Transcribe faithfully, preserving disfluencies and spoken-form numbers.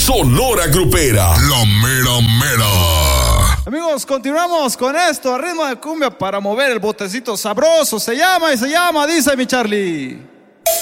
Sonora Grupera. La mera mera. Amigos, continuamos con esto a ritmo de cumbia para mover el botecito sabroso. Se llama y se llama, dice mi Charlie.